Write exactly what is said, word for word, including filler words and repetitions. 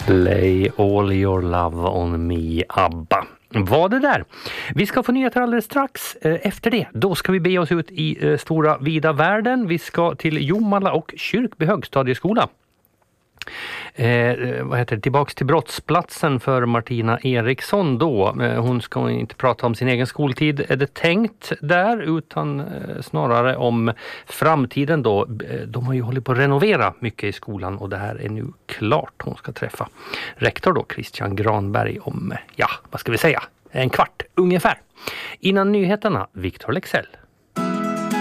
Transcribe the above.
Lay all your love on me, ABBA. Vad det där? Vi ska få nyheter alldeles strax. Efter det, då ska vi be oss ut i stora vida världen. Vi ska till Jomala och Kyrkby högstadieskola. Eh, vad heter det? Tillbaks till brottsplatsen för Martina Eriksson då. Eh, hon ska inte prata om sin egen skoltid, är det tänkt där, utan eh, snarare om framtiden då. De har ju hållit på att renovera mycket i skolan och det här är nu klart. Hon ska träffa rektor då, Christian Granberg, om, ja, vad ska vi säga, en kvart ungefär. Innan nyheterna, Victor Lexell.